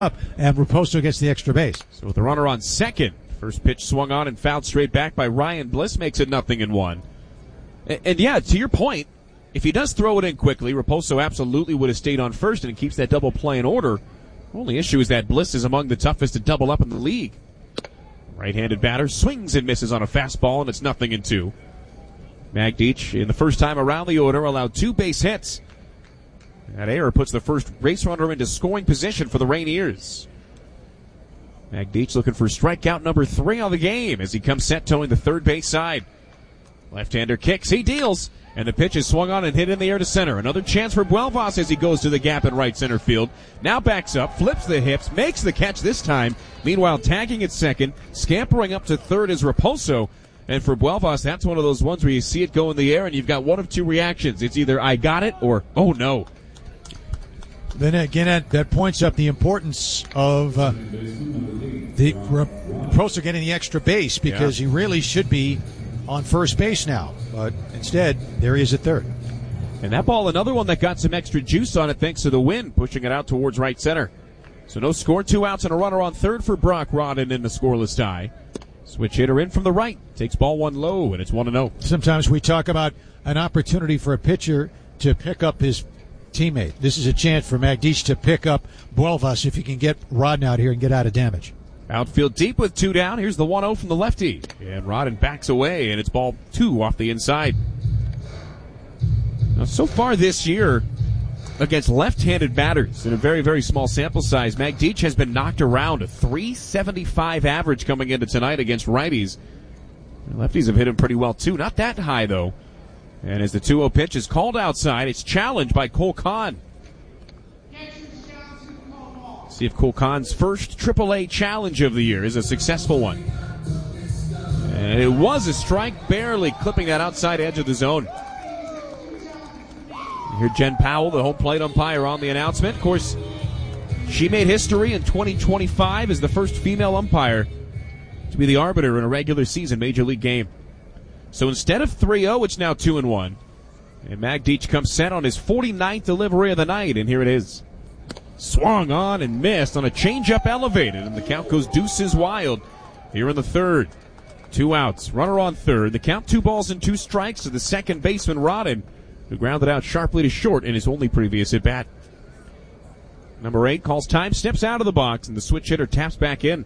up, and Raposo gets the extra base. So with the runner on second, first pitch swung on and fouled straight back by Ryan Bliss, makes it 0-1. And yeah, to your point, if he does throw it in quickly, Raposo absolutely would have stayed on first and keeps that double play in order. Only issue is that Bliss is among the toughest to double up in the league. Right-handed batter swings and misses on a fastball, and it's 0-2. Magdic, in the first time around the order, allowed 2 base hits. That error puts the first base runner into scoring position for the Rainiers. Magdic looking for strikeout number 3 on the game as he comes set towing the third base side. Left-hander kicks, he deals, and the pitch is swung on and hit in the air to center. Another chance for Buelvas as he goes to the gap in right center field. Now backs up, flips the hips, makes the catch this time. Meanwhile, tagging at second, scampering up to third is Raposo. And for Buelvas, that's one of those ones where you see it go in the air and you've got one of 2 reactions. It's either I got it or oh no. Then again, that points up the importance of the Raposo getting the extra base because he really should be on first base now. But instead, there he is at third. And that ball, another one that got some extra juice on it thanks to the wind, pushing it out towards right center. So no score, 2 outs and a runner on third for Brock Rodden in the scoreless tie. Switch hitter in from the right, takes ball 1 low, and it's 1-0. Sometimes we talk about an opportunity for a pitcher to pick up his teammate. This is a chance for Magdic to pick up Buelvas if he can get Rodden out here and get out of damage. Outfield deep with 2 down. Here's the 1-0 from the lefty. And Rodden backs away, and it's ball 2 off the inside. Now, so far this year, against left-handed batters in a very, very small sample size, Magdic has been knocked around a .375 average coming into tonight against righties. The lefties have hit him pretty well, too. Not that high, though. And as the 2-0 pitch is called outside, it's challenged by Cole Kahn. See if Cole Kahn's first AAA challenge of the year is a successful one. And it was a strike, barely clipping that outside edge of the zone. You hear Jen Powell, the home plate umpire, on the announcement. Of course, she made history in 2025 as the first female umpire to be the arbiter in a regular season Major League game. So instead of 3-0, it's now 2-1. And Magdic comes set on his 49th delivery of the night, and here it is. Swung on and missed on a changeup elevated, and the count goes deuces wild here in the third. 2 outs, runner on third. The count 2 balls and 2 strikes to the second baseman Rodden, who grounded out sharply to short in his only previous at-bat. Number 8 calls time, steps out of the box, and the switch hitter taps back in.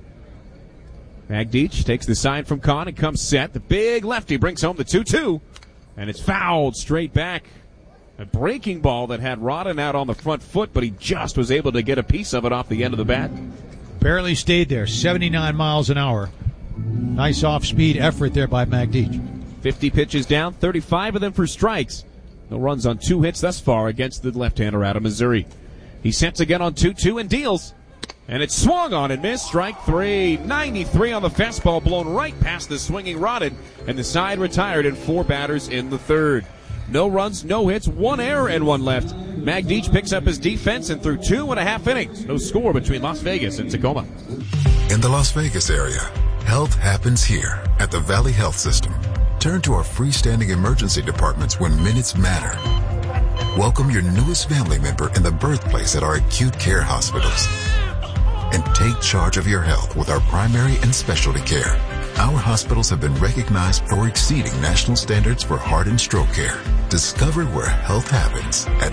Magdic takes the sign from Kahn and comes set. The big lefty brings home the 2-2, and it's fouled straight back. A breaking ball that had Rodden out on the front foot, but he just was able to get a piece of it off the end of the bat. Barely stayed there, 79 miles an hour. Nice off-speed effort there by Magdic. 50 pitches down, 35 of them for strikes. No runs on 2 hits thus far against the left-hander out of Missouri. He sets again on 2-2 and deals. And it's swung on and missed. Strike 3. 93 on the fastball, blown right past the swinging Rodden. And the side retired in 4 batters in the third. No runs, no hits, 1 error and 1 left. Magdic picks up his defense and through 2.5 innings. No score between Las Vegas and Tacoma. In the Las Vegas area, health happens here at the Valley Health System. Turn to our freestanding emergency departments when minutes matter. Welcome your newest family member in the birthplace at our acute care hospitals. And take charge of your health with our primary and specialty care. Our hospitals have been recognized for exceeding national standards for heart and stroke care. Discover where health happens at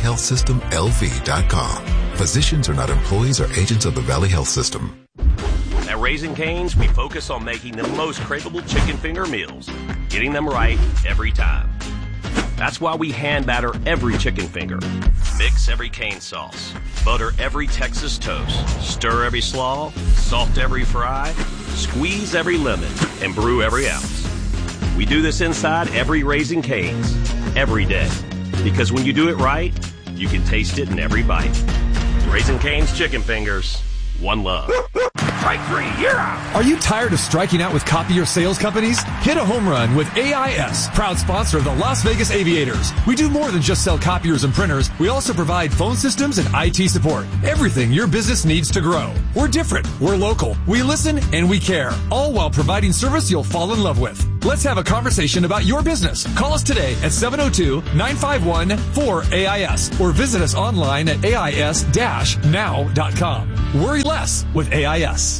valleyhealthsystemlv.com. Physicians are not employees or agents of the Valley Health System. At Raising Cane's, we focus on making the most craveable chicken finger meals, getting them right every time. That's why we hand batter every chicken finger, mix every cane sauce, butter every Texas toast, stir every slaw, salt every fry, squeeze every lemon, and brew every ounce. We do this inside every Raising Cane's, every day. Because when you do it right, you can taste it in every bite. Raising Cane's chicken fingers, one love. Strike 3, you're out. Are you tired of striking out with copier sales companies? Hit a home run with AIS, proud sponsor of the Las Vegas Aviators. We do more than just sell copiers and printers. We also provide phone systems and IT support. Everything your business needs to grow. We're different. We're local. We listen and we care. All while providing service you'll fall in love with. Let's have a conversation about your business. Call us today at 702-951-4AIS or visit us online at AIS-now.com. Worry less with AIS.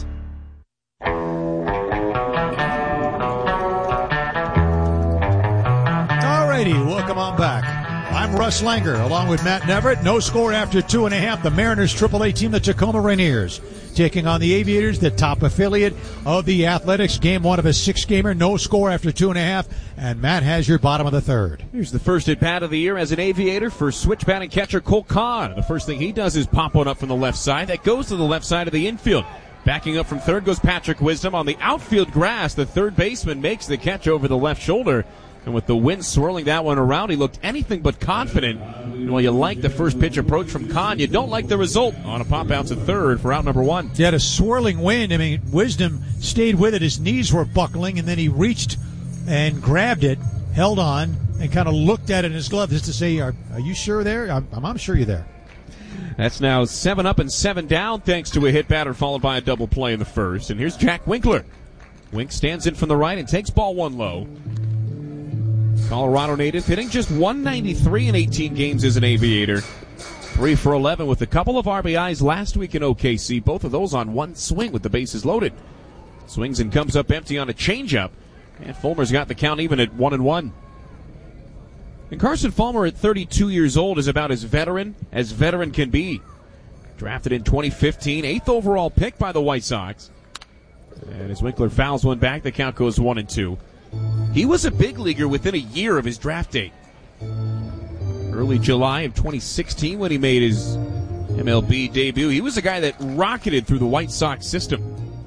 Alrighty, welcome on back. I'm Russ Langer, along with Matt Neverett. No score after 2.5. The Mariners AAA team, the Tacoma Rainiers, taking on the Aviators, the top affiliate of the Athletics. Game 1 of a 6-gamer. No score after 2.5. And Matt has your bottom of the third. Here's the first at-bat of the year as an Aviator for switch batting catcher Cole Kahn. The first thing he does is pop one up from the left side. That goes to the left side of the infield. Backing up from third goes Patrick Wisdom. On the outfield grass, the third baseman makes the catch over the left shoulder. And with the wind swirling that one around, he looked anything but confident. And while you like the first pitch approach from Kahn, you don't like the result on a pop out to third for out number 1. He had a swirling wind. I mean, Wisdom stayed with it. His knees were buckling, and then he reached and grabbed it, held on, and kind of looked at it in his glove just to say, are you sure there? I'm sure you're there. That's now 7 up and 7 down thanks to a hit batter followed by a double play in the first. And here's Jack Winkler. Wink stands in from the right and takes ball 1 low. Colorado native hitting just 193 in 18 games as an Aviator. 3 for 11 with a couple of RBIs last week in OKC. Both of those on one swing with the bases loaded. Swings and comes up empty on a changeup. And Fulmer's got the count even at 1-1. And Carson Fulmer at 32 years old is about as veteran can be. Drafted in 2015, 8th overall pick by the White Sox. And as Winkler fouls one back, the count goes 1-2. He was a big leaguer within a year of his draft date. Early July of 2016 when he made his MLB debut, he was a guy that rocketed through the White Sox system.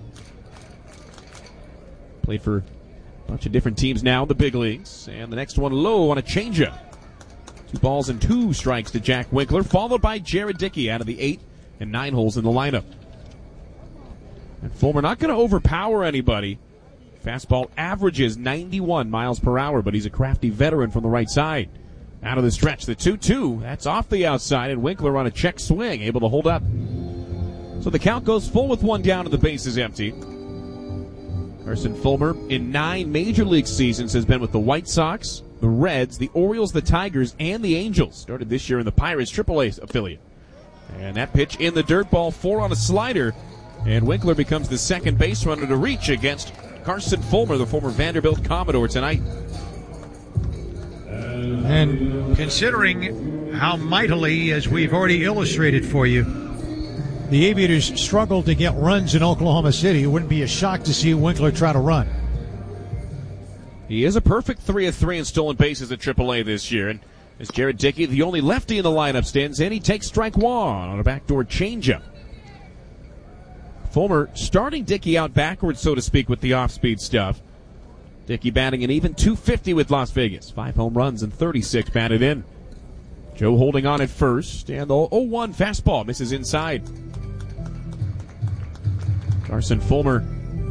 Played for a bunch of different teams now in the big leagues. And the next one low on a changeup. 2 balls and 2 strikes to Jack Winkler, followed by Jared Dickey out of the 8 and 9 holes in the lineup. And Fulmer not going to overpower anybody. Fastball averages 91 miles per hour, but he's a crafty veteran from the right side. Out of the stretch, the 2-2. That's off the outside, and Winkler on a check swing, able to hold up. So the count goes full with 1 down and the base is empty. Carson Fulmer, in 9 major league seasons, has been with the White Sox, the Reds, the Orioles, the Tigers, and the Angels. Started this year in the Pirates AAA affiliate. And that pitch in the dirt, ball 4 on a slider. And Winkler becomes the second base runner to reach against Carson Fulmer, the former Vanderbilt Commodore, tonight. And considering how mightily, as we've already illustrated for you, the Aviators struggled to get runs in Oklahoma City, it wouldn't be a shock to see Winkler try to run. He is a perfect 3 of 3 in stolen bases at AAA this year. And as Jared Dickey, the only lefty in the lineup, stands in, he takes strike 1 on a backdoor changeup. Fulmer starting Dickey out backwards, so to speak, with the off-speed stuff. Dickey batting an even .250 with Las Vegas. 5 home runs and 36 batted in. Joe holding on at first, and the 0-1 fastball misses inside. Carson Fulmer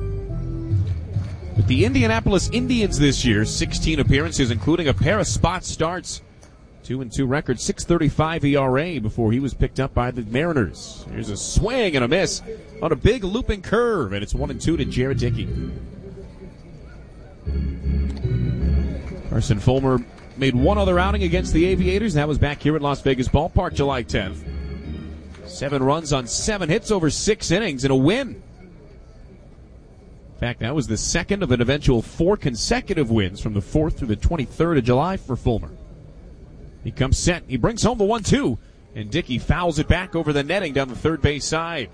with the Indianapolis Indians this year, 16 appearances, including a pair of spot starts. 2-2 record, 6.35 ERA before he was picked up by the Mariners. Here's a swing and a miss on a big looping curve, and it's 1-2 to Jared Dickey. Carson Fulmer made one other outing against the Aviators. That was back here at Las Vegas Ballpark, July 10th. 7 runs on 7 hits over 6 innings and a win. In fact, that was the second of an eventual 4 consecutive wins from the 4th through the 23rd of July for Fulmer. He comes set. He brings home the 1-2, and Dickey fouls it back over the netting down the third base side.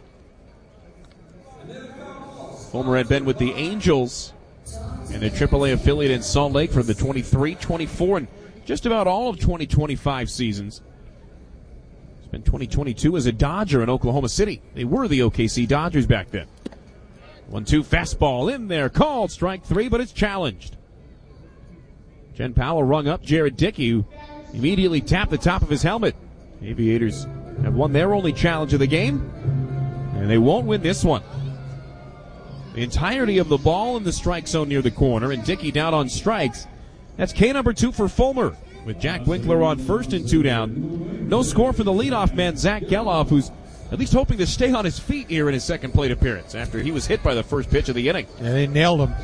Fulmer had been with the Angels and their AAA affiliate in Salt Lake for the 23, 24, and just about all of 2025 seasons. Spent 2022 as a Dodger in Oklahoma City. They were the OKC Dodgers back then. 1-2 fastball in there, called strike 3, but it's challenged. Jen Powell rung up Jared Dickey, who immediately tapped the top of his helmet. Aviators have won their only challenge of the game, and they won't win this one. The entirety of the ball in the strike zone near the corner, and Dickey down on strikes. That's K number 2 for Fulmer, with Jack Winkler on first and 2 down. No score for the leadoff man, Zach Geloff, who's at least hoping to stay on his feet here in his second plate appearance after he was hit by the first pitch of the inning. Yeah, they nailed him.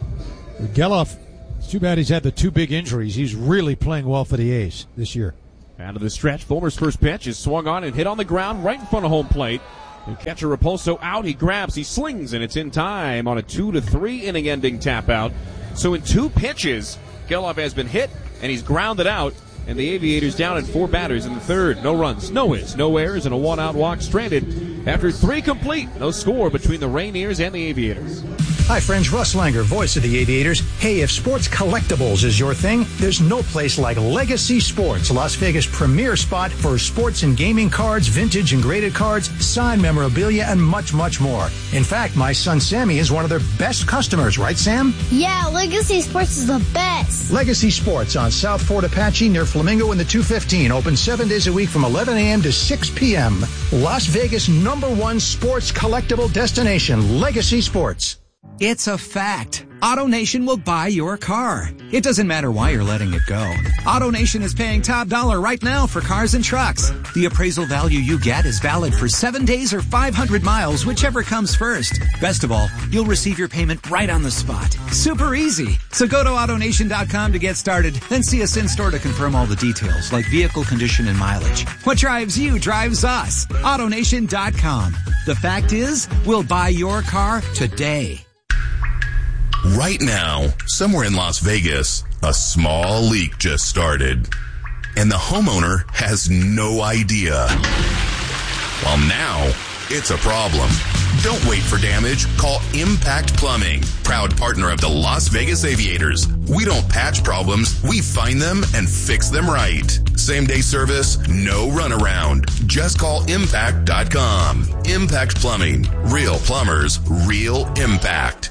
Geloff, it's too bad he's had the 2 big injuries. He's really playing well for the A's this year. Out of the stretch, Fulmer's first pitch is swung on and hit on the ground right in front of home plate. And catcher Repulso out, he grabs, he slings, and it's in time on a 2-3 inning ending tap out. So in 2 pitches, Gelof has been hit and he's grounded out. And the Aviators down at 4 batters in the third. No runs, no hits, no errors, and a 1-out walk stranded after 3 complete. No score between the Rainiers and the Aviators. Hi, friends. Russ Langer, voice of the Aviators. Hey, if sports collectibles is your thing, there's no place like Legacy Sports, Las Vegas' premier spot for sports and gaming cards, vintage and graded cards, signed memorabilia, and much, much more. In fact, my son Sammy is one of their best customers, right, Sam? Yeah, Legacy Sports is the best. Legacy Sports on South Fort Apache near Flamingo in the 215. Open 7 days a week from 11 a.m. to 6 p.m. Las Vegas' #1 sports collectible destination, Legacy Sports. It's a fact. AutoNation will buy your car. It doesn't matter why you're letting it go. AutoNation is paying top dollar right now for cars and trucks. The appraisal value you get is valid for 7 days or 500 miles, whichever comes first. Best of all, you'll receive your payment right on the spot. Super easy. So go to AutoNation.com to get started, then see us in-store to confirm all the details, like vehicle condition and mileage. What drives you drives us. AutoNation.com. The fact is, we'll buy your car today. Right now, somewhere in Las Vegas, a small leak just started. And the homeowner has no idea. Well, now, it's a problem. Don't wait for damage. Call Impact Plumbing, proud partner of the Las Vegas Aviators. We don't patch problems. We find them and fix them right. Same-day service, no runaround. Just call Impact.com. Impact Plumbing. Real plumbers, real impact.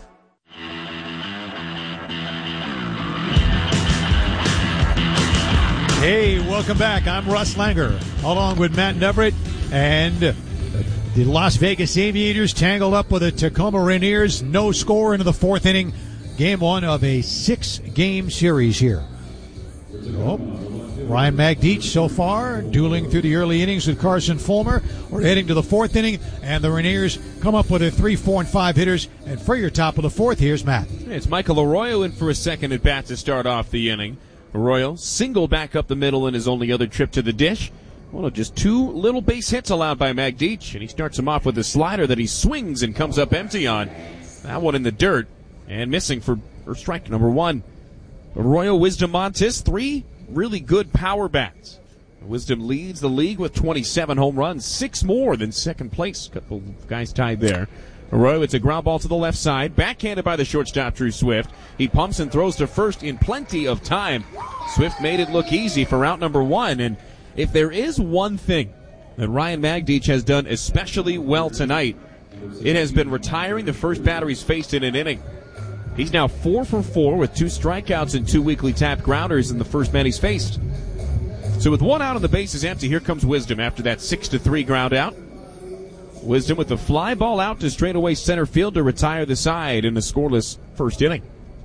Hey, welcome back. I'm Russ Langer, along with Matt Neverett, and the Las Vegas Aviators tangled up with the Tacoma Rainiers. No score into the 4th inning. Game 1 of a 6-game series here. Oh, Ryan Magdic so far dueling through the early innings with Carson Fulmer. We're heading to the 4th inning, and the Rainiers come up with a 3, 4, and 5 hitters. And for your top of the 4th, here's Matt. It's Michael Arroyo in for a second at bat to start off the inning. Arroyo single back up the middle in his only other trip to the dish. One of just 2 little base hits allowed by Magdic, and he starts him off with a slider that he swings and comes up empty on. That one in the dirt and missing for strike number 1. Arroyo, Wisdom, Montes, 3 really good power bats. Wisdom leads the league with 27 home runs, 6 more than second place. Couple of guys tied there. Arroyo, it's a ground ball to the left side, backhanded by the shortstop, Drew Swift. He pumps and throws to first in plenty of time. Swift made it look easy for out number 1, and if there is one thing that Ryan Magdic has done especially well tonight, it has been retiring the first batter he's faced in an inning. He's now 4 for 4 with 2 strikeouts and 2 weekly tapped grounders in the first man he's faced. So with 1 out on the bases empty, here comes Wisdom after that 6-3 ground out. Wisdom with the fly ball out to straightaway center field to retire the side in the scoreless first inning.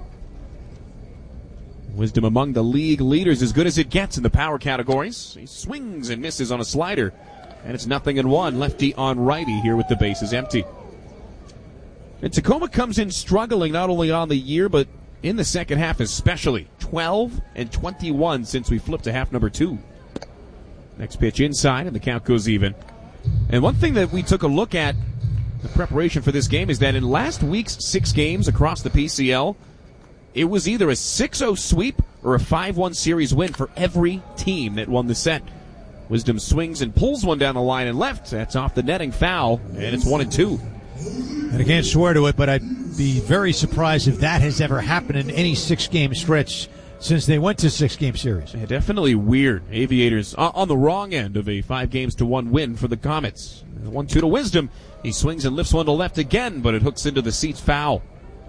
Wisdom among the league leaders, as good as it gets in the power categories. He swings and misses on a slider, and it's 0-1. Lefty on righty here with the bases empty. And Tacoma comes in struggling not only on the year, but in the second half especially. 12-21 since we flipped to half number 2. Next pitch inside, and the count goes even. And one thing that we took a look at in preparation for this game is that in last week's 6 games across the PCL, it was either a 6-0 sweep or a 5-1 series win for every team that won the set. Wisdom swings and pulls one down the line and left. That's off the netting foul, and it's 1-2. And I can't swear to it, but I'd be very surprised if that has ever happened in any 6-game stretch since they went to 6-game series. Yeah, definitely weird. Aviators on the wrong end of a 5-1 win for the Comets. 1-2 to Wisdom. He swings and lifts one to left again, but it hooks into the seats foul.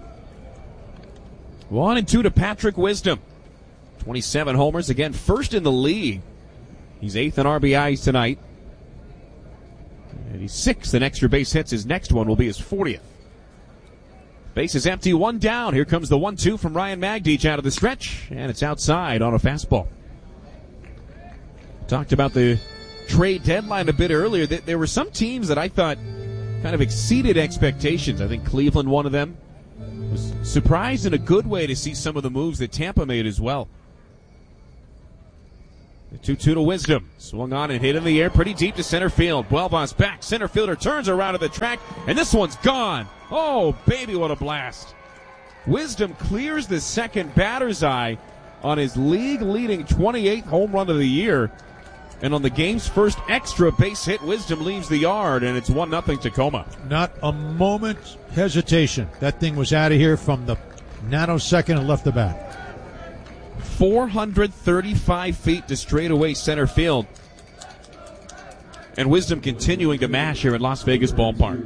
1-2 to Patrick Wisdom. 27 homers, again first in the league. He's 8th in RBIs tonight. And he's 6th in extra base hits. His next one will be his 40th. Base is empty, 1 down. Here comes the 1-2 from Ryan Magdic out of the stretch, and it's outside on a fastball. Talked about the trade deadline a bit earlier. There were some teams that I thought kind of exceeded expectations. I think Cleveland, one of them. Was surprised in a good way to see some of the moves that Tampa made as well. The 2-2 to Wisdom. Swung on and hit in the air pretty deep to center field. Buelva's back. Center fielder turns around to the track, and this one's gone. Oh, baby, what a blast. Wisdom clears the second batter's eye on his league-leading 28th home run of the year. And on the game's first extra base hit, Wisdom leaves the yard, and it's 1-0 Tacoma. Not a moment's hesitation. That thing was out of here from the nanosecond and left the bat. 435 feet to straightaway center field. And Wisdom continuing to mash here at Las Vegas Ballpark.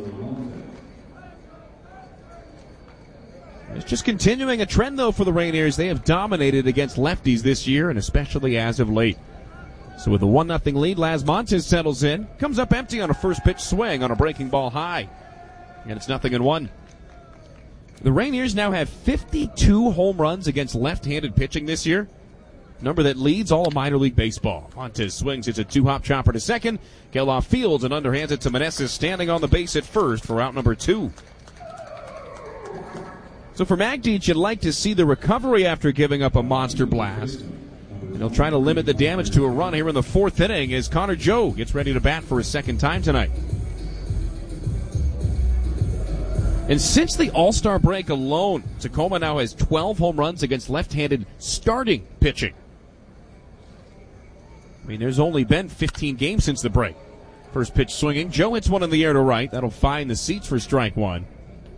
It's just continuing a trend, though, for the Rainiers. They have dominated against lefties this year, and especially as of late. So with a 1-0 lead, Las Montes settles in. Comes up empty on a first pitch swing on a breaking ball high. And it's 0-1. The Rainiers now have 52 home runs against left-handed pitching this year. Number that leads all of minor league baseball. Montes swings. It's a 2-hop chopper to second. Geloff fields and underhands it to Meneses, standing on the base at first for out number 2. So for Magdic, you'd like to see the recovery after giving up a monster blast. And he'll try to limit the damage to a run here in the 4th inning as Connor Joe gets ready to bat for a second time tonight. And since the All-Star break alone, Tacoma now has 12 home runs against left-handed starting pitching. I mean, there's only been 15 games since the break. First pitch swinging. Joe hits one in the air to right. That'll find the seats for strike one.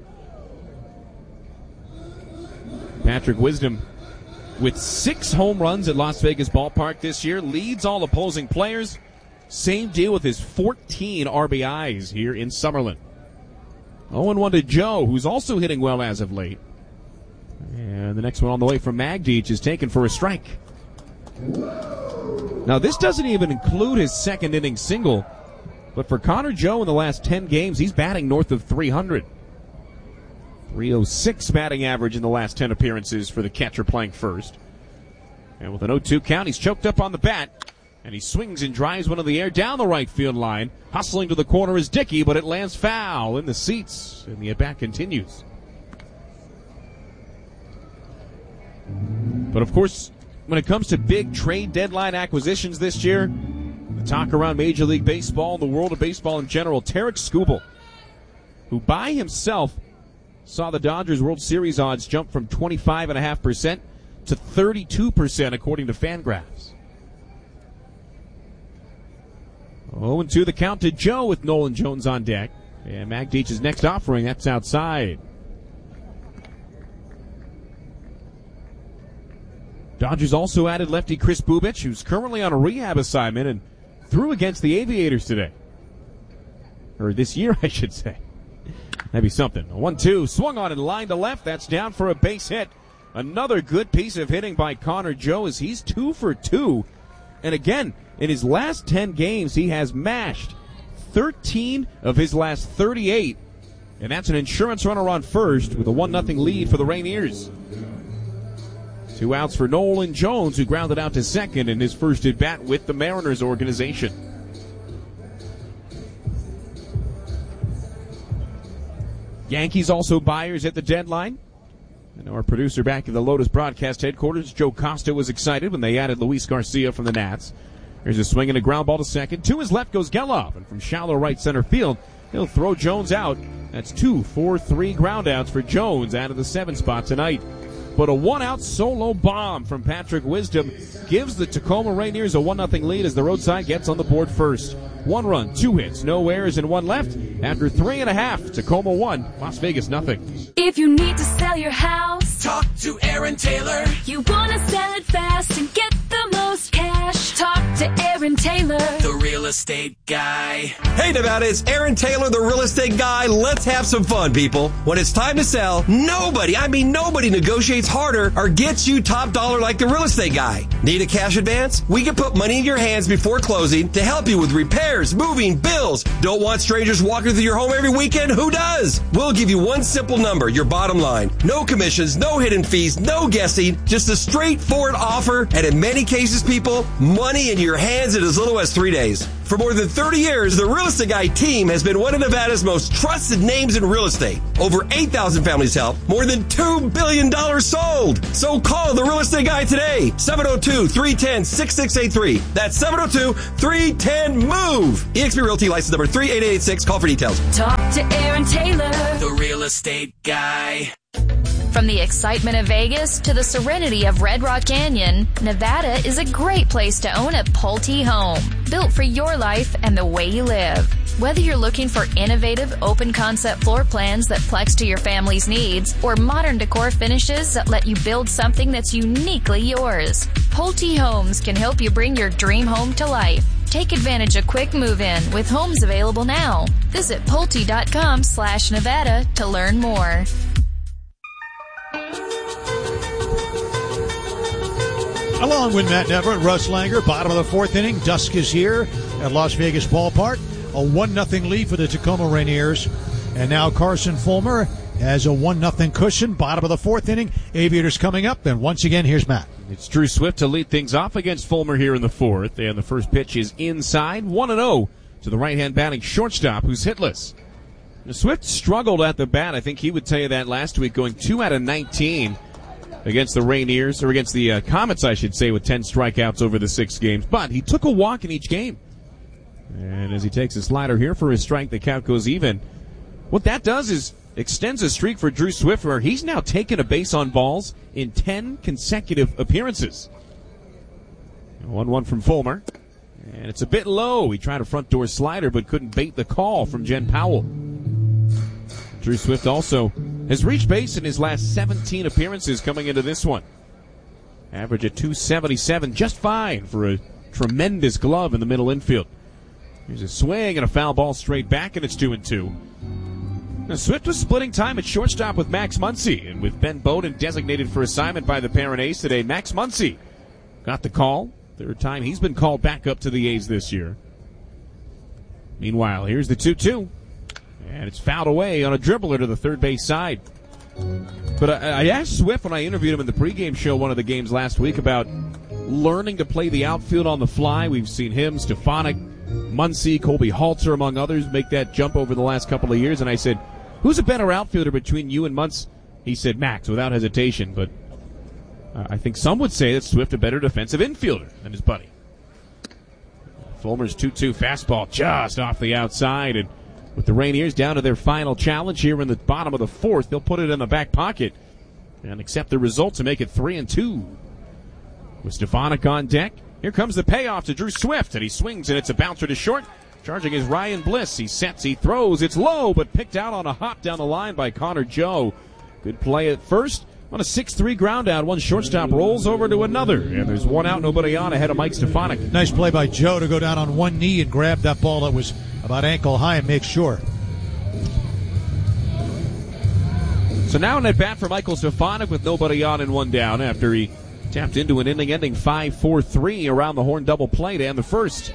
Patrick Wisdom with 6 home runs at Las Vegas Ballpark this year. Leads all opposing players. Same deal with his 14 RBIs here in Summerlin. 0-1 to Joe, who's also hitting well as of late. And the next one on the way from Magdic is taken for a strike. Now, this doesn't even include his second inning single. But for Connor Joe in the last 10 games, he's batting north of 300. 306 batting average in the last 10 appearances for the catcher playing first. And with an 0-2 count, he's choked up on the bat. And he swings and drives one in the air down the right field line. Hustling to the corner is Dickey, but it lands foul in the seats. And the at-bat continues. But of course, when it comes to big trade deadline acquisitions this year, the talk around Major League Baseball and the world of baseball in general, Tarik Skubal, who by himself saw the Dodgers World Series odds jump from 25.5% to 32% according to Fangraphs. 0-2 the count to Joe with Nolan Jones on deck. And Magdic's next offering, that's outside. Dodgers also added lefty Chris Bubich, who's currently on a rehab assignment and threw against the Aviators today. Or this year, I should say. That'd be something. 1-2, swung on and line to left. That's down for a base hit. Another good piece of hitting by Connor Joe as he's 2 for 2. And again, in his last 10 games, he has mashed 13 of his last 38. And that's an insurance runner on first with a 1-0 lead for the Rainiers. 2 outs for Nolan Jones, who grounded out to second in his first at-bat with the Mariners organization. Yankees also buyers at the deadline. And our producer back at the Lotus broadcast headquarters, Joe Costa, was excited when they added Luis Garcia from the Nats. Here's a swing and a ground ball to second. To his left goes Geloff, and from shallow right center field, he'll throw Jones out. That's 2 for 3 groundouts for Jones out of the 7th spot tonight. But a 1-out solo bomb from Patrick Wisdom gives the Tacoma Rainiers a 1-0 lead as the roadside gets on the board first. 1 run, 2 hits, no errors, and 1 left. After 3.5, Tacoma 1, Las Vegas nothing. If you need to sell your house, talk to Aaron Taylor. You want to sell it fast and get the most cash, talk to Aaron Taylor, the real estate guy. Hey Nevada, it's Aaron Taylor, the real estate guy. Let's have some fun, people. When it's time to sell, nobody negotiates harder or gets you top dollar like the real estate guy. Need a cash advance? We can put money in your hands before closing to help you with repairs, moving, bills. Don't want strangers walking through your home every weekend? Who does? We'll give you one simple number, your bottom line. No commissions, no hidden fees, no guessing, just a straightforward offer. And in many cases, people, money in your hands in as little as 3 days. For more than 30 years, the Real Estate Guy team has been one of Nevada's most trusted names in real estate. Over 8,000 families helped, more than $2 billion sold. So call the Real Estate Guy today, 702-310-6683. That's 702-310-MOVE. eXp Realty license number 38886. Call for details. Talk to Aaron Taylor, the Real Estate Guy. From the excitement of Vegas to the serenity of Red Rock Canyon, Nevada is a great place to own a Pulte home, built for your life and the way you live. Whether you're looking for innovative, open-concept floor plans that flex to your family's needs, or modern decor finishes that let you build something that's uniquely yours, Pulte Homes can help you bring your dream home to life. Take advantage of quick move-in with homes available now. Visit Pulte.com/Nevada to learn more. Along with Matt Neverett, Russ Langer, bottom of the fourth inning. Dusk is here at Las Vegas Ballpark. A 1-0 lead for the Tacoma Rainiers. And now Carson Fulmer has a 1-0 cushion. Bottom of the fourth inning. Aviators coming up. And once again, here's Matt. It's Drew Swift to lead things off against Fulmer here in the fourth. And the first pitch is inside. 1-0 to the right-hand batting shortstop, who's hitless. Now, Swift struggled at the bat. I think he would tell you that last week, going 2 out of 19. Against the Rainiers, or against the Comets, I should say, with 10 strikeouts over the 6 games. But he took a walk in each game. And as he takes a slider here for his strike, the count goes even. What that does is extends a streak for Drew Swift, where he's now taken a base on balls in 10 consecutive appearances. 1-1 from Fulmer. And it's a bit low. He tried a front door slider, but couldn't bait the call from Jen Powell. Drew Swift also has reached base in his last 17 appearances coming into this one. Average at .277, just fine for a tremendous glove in the middle infield. Here's a swing and a foul ball straight back, and it's 2-2. Now, Swift was splitting time at shortstop with Max Muncy, and with Ben Bowden designated for assignment by the parent A's today, Max Muncy got the call. Third time he's been called back up to the A's this year. Meanwhile, here's the 2-2. And it's fouled away on a dribbler to the third base side. But I asked Swift when I interviewed him in the pregame show one of the games last week about learning to play the outfield on the fly. We've seen him, Stefanik, Muncy, Colby Halter, among others, make that jump over the last couple of years. And I said, who's a better outfielder between you and Muncy? He said Max, without hesitation. But I think some would say that Swift a better defensive infielder than his buddy. Fulmer's 2-2 fastball just off the outside, and with the Rainiers down to their final challenge here in the bottom of the fourth, they'll put it in the back pocket and accept the result to make it 3-2. With Stefanik on deck, here comes the payoff to Drew Swift, and he swings, and it's a bouncer to short. Charging is Ryan Bliss. He sets, he throws. It's low, but picked out on a hop down the line by Connor Joe. Good play at first. On a 6-3 ground out, one shortstop rolls over to another, and there's one out, nobody on, ahead of Mike Stefanik. Nice play by Joe to go down on one knee and grab that ball that was about ankle high and make sure. So now an at bat for Michael Stefanik with nobody on and one down after he tapped into an inning-ending 5-4-3 around the horn double play to end the first.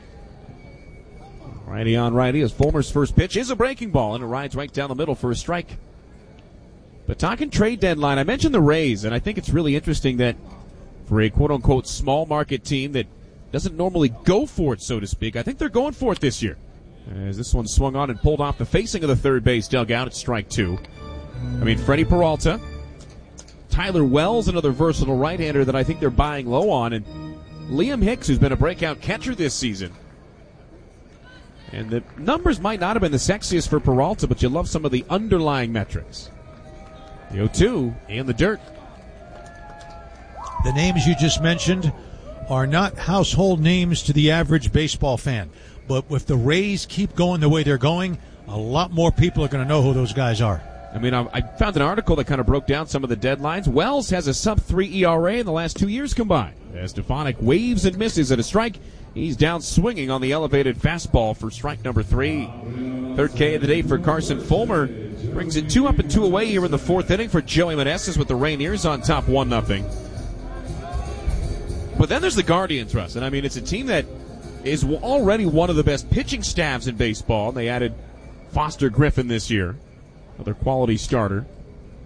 Righty on righty as Fulmer's first pitch is a breaking ball, and it rides right down the middle for a strike. But talking trade deadline, I mentioned the Rays, and I think it's really interesting that for a quote-unquote small market team that doesn't normally go for it, so to speak, I think they're going for it this year. As this one swung on and pulled off the facing of the third base dugout, it's strike 2. I mean, Freddie Peralta, Tyler Wells, another versatile right-hander that I think they're buying low on, and Liam Hicks, who's been a breakout catcher this season. And the numbers might not have been the sexiest for Peralta, but you love some of the underlying metrics. The 0-2 in the dirt. The names you just mentioned are not household names to the average baseball fan. But if the Rays keep going the way they're going, a lot more people are going to know who those guys are. I mean, I found an article that kind of broke down some of the deadlines. Wells has a sub-3 ERA in the last 2 years combined. As Stefanik waves and misses at a strike, he's down swinging on the elevated fastball for strike number 3. Third K of the day for Carson Fulmer. Brings it 2 up and 2 away here in the fourth inning for Joey Meneses with the Rainiers on top 1-0. But then there's the Guardians, Russ. And I mean, it's a team that is already one of the best pitching staffs in baseball. They added Foster Griffin this year, another quality starter.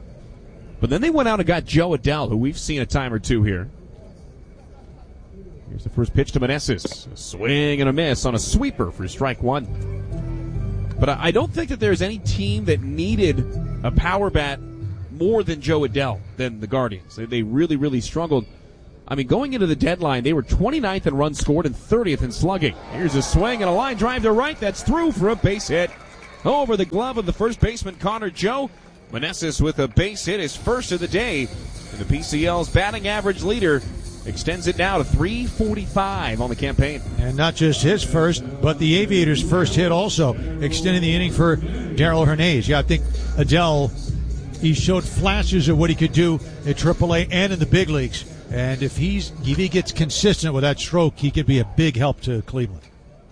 But then they went out and got Joe Adell, who we've seen a time or two here. Here's the first pitch to Meneses. A swing and a miss on a sweeper for strike one. But I don't think that there's any team that needed a power bat more than Joe Adell, than the Guardians. They really, really struggled. I mean, going into the deadline, they were 29th in runs scored and 30th in slugging. Here's a swing and a line drive to right. That's through for a base hit. Over the glove of the first baseman, Connor Joe. Meneses with a base hit, his first of the day. And the PCL's batting average leader extends it now to .345 on the campaign. And not just his first, but the Aviators' first hit also, extending the inning for Darell Hernaiz. Yeah, I think Adell, he showed flashes of what he could do at AAA and in the big leagues. And if he gets consistent with that stroke, he could be a big help to Cleveland.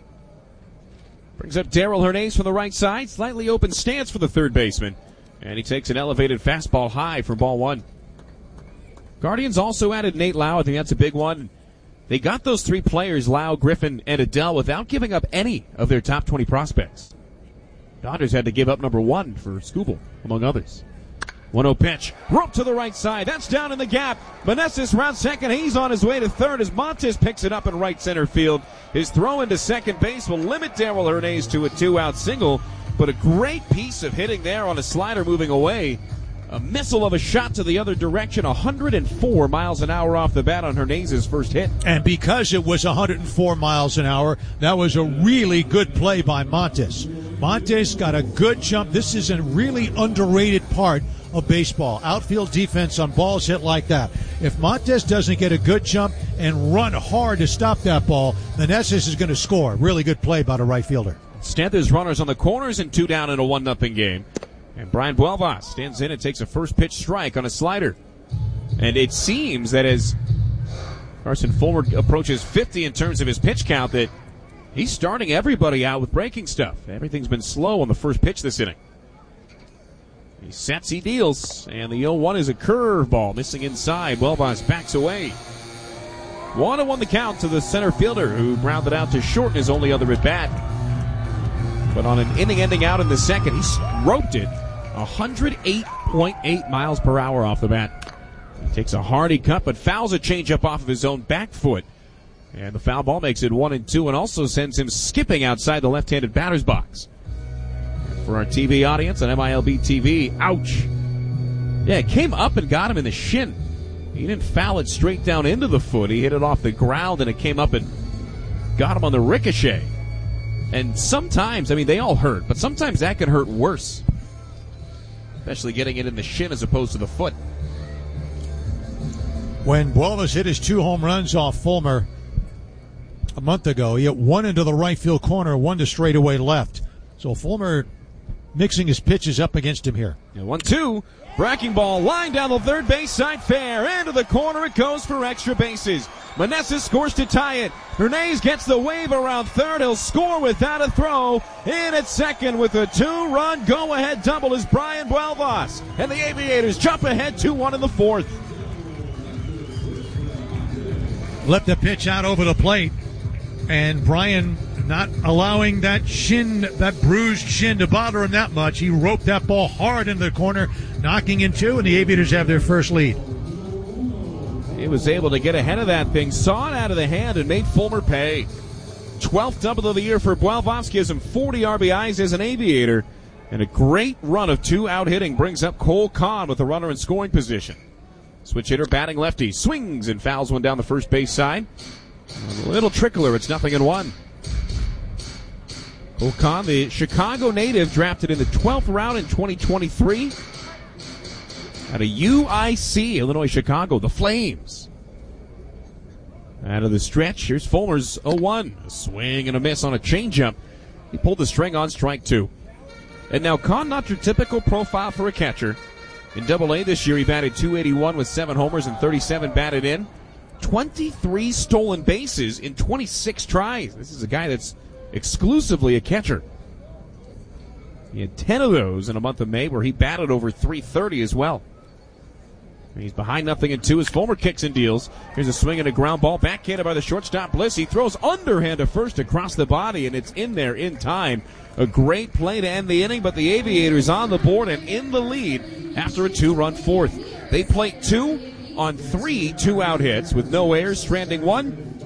Brings up Darell Hernaiz from the right side. Slightly open stance for the third baseman. And he takes an elevated fastball high for ball one. Guardians also added Nate Lau. I think that's a big one. They got those three players, Lau, Griffin, and Adell, without giving up any of their top 20 prospects. Dodgers had to give up number one for Skubal, among others. 1-0 pitch. Rope to the right side. That's down in the gap. Meneses round second. He's on his way to third as Montes picks it up in right center field. His throw into second base will limit Darell Hernaiz to a 2-out single, but a great piece of hitting there on a slider moving away. A missile of a shot to the other direction, 104 miles an hour off the bat on Hernaiz' first hit. And because it was 104 miles an hour, that was a really good play by Montes. Montes got a good jump. This is a really underrated part of baseball. Outfield defense on balls hit like that. If Montes doesn't get a good jump and run hard to stop that ball, Meneses is going to score. Really good play by the right fielder. Instead, there's runners on the corners and 2 down in a 1-0 game. And Brian Buelvas stands in and takes a first pitch strike on a slider. And it seems that as Carson Fulmer approaches 50 in terms of his pitch count, that he's starting everybody out with breaking stuff. Everything's been slow on the first pitch this inning. He sets, he deals, and the 0-1 is a curveball missing inside. Buelvas backs away. 1-1 the count to the center fielder, who grounded out to short in his only other at bat. But on an inning-ending out in the second, he roped it 108.8 miles per hour off the bat. He takes a hardy cut, but fouls a changeup off of his own back foot. And the foul ball makes it 1-2 and also sends him skipping outside the left-handed batter's box. For our TV audience on MILB TV, ouch. Yeah, it came up and got him in the shin. He didn't foul it straight down into the foot. He hit it off the ground, and it came up and got him on the ricochet. And sometimes, I mean, they all hurt, but sometimes that can hurt worse. Especially getting it in the shin as opposed to the foot. When Buelvas hit his 2 home runs off Fulmer a month ago, he hit 1 into the right field corner, 1 to straightaway left. So Fulmer mixing his pitches up against him here. 1-2. Breaking ball, line down the third base side, fair. Into the corner it goes for extra bases. Meneses scores to tie it. Hernaiz gets the wave around third. He'll score without a throw. In at second with a 2-run go-ahead double is Brian Buelvas. And the Aviators jump ahead 2-1 in the fourth. Let the pitch out over the plate. And Brian not allowing that bruised shin to bother him that much. He roped that ball hard into the corner, knocking in 2, and the Aviators have their first lead. He was able to get ahead of that thing, saw it out of the hand, and made Fulmer pay. 12th double of the year for Buelvas, gives him 40 RBIs as an Aviator, and a great run of 2-out hitting brings up Cole Kahn with a runner in scoring position. Switch hitter batting lefty, swings and fouls one down the first base side. A little trickler, it's 0-1. Cole Kahn, the Chicago native, drafted in the 12th round in 2023. At a UIC, Illinois, Chicago, the Flames. Out of the stretch, here's Fulmer's 0-1. A swing and a miss on a changeup. He pulled the string on strike 2. And now Kahn, not your typical profile for a catcher. In Double-A this year, he batted .281 with 7 homers and 37 batted in. 23 stolen bases in 26 tries. This is a guy that's exclusively a catcher. He had 10 of those in a month of May where he batted over .330 as well. He's behind 0-2 as Fulmer kicks and deals. Here's a swing and a ground ball. Backhanded by the shortstop, Bliss. He throws underhand to first across the body, and it's in there in time. A great play to end the inning, but the Aviators on the board and in the lead after a 2-run fourth. They plate 2 on 3 2-out hits with no errors, stranding 1.